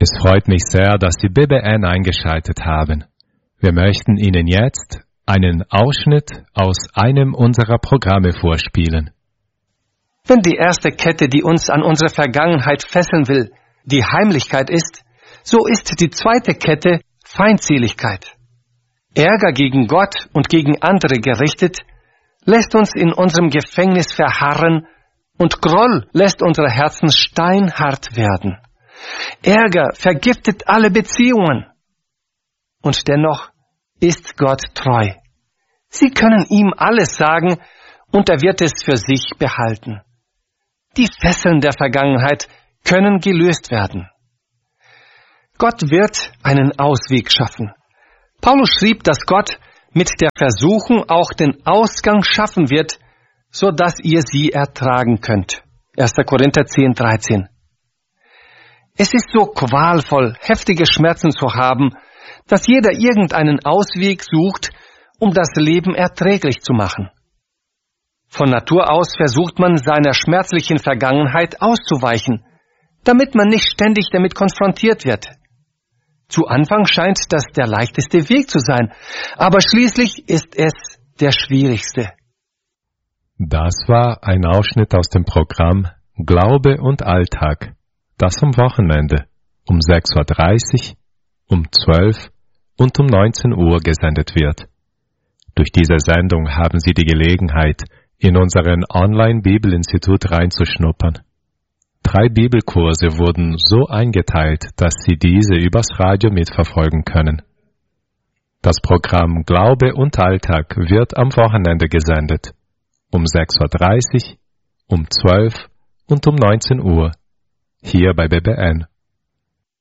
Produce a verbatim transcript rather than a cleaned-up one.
Es freut mich sehr, dass Sie B B N eingeschaltet haben. Wir möchten Ihnen jetzt einen Ausschnitt aus einem unserer Programme vorspielen. Wenn die erste Kette, die uns an unsere Vergangenheit fesseln will, die Heimlichkeit ist, so ist die zweite Kette Feindseligkeit. Ärger gegen Gott und gegen andere gerichtet, lässt uns in unserem Gefängnis verharren und Groll lässt unsere Herzen steinhart werden. Ärger vergiftet alle Beziehungen. Und dennoch ist Gott treu. Sie können ihm alles sagen und er wird es für sich behalten. Die Fesseln der Vergangenheit können gelöst werden. Gott wird einen Ausweg schaffen. Paulus schrieb, dass Gott mit der Versuchung auch den Ausgang schaffen wird, so dass ihr sie ertragen könnt. erster Korinther zehn, dreizehn. Es ist so qualvoll, heftige Schmerzen zu haben, dass jeder irgendeinen Ausweg sucht, um das Leben erträglich zu machen. Von Natur aus versucht man, seiner schmerzlichen Vergangenheit auszuweichen, damit man nicht ständig damit konfrontiert wird. Zu Anfang scheint das der leichteste Weg zu sein, aber schließlich ist es der schwierigste. Das war ein Ausschnitt aus dem Programm Glaube und Alltag, das am Wochenende um sechs Uhr dreißig, um zwölf und um neunzehn Uhr gesendet wird. Durch diese Sendung haben Sie die Gelegenheit, in unseren Online-Bibelinstitut reinzuschnuppern. Drei Bibelkurse wurden so eingeteilt, dass Sie diese übers Radio mitverfolgen können. Das Programm Glaube und Alltag wird am Wochenende gesendet, um sechs Uhr dreißig, um zwölf und um neunzehn Uhr, hier bei B B N.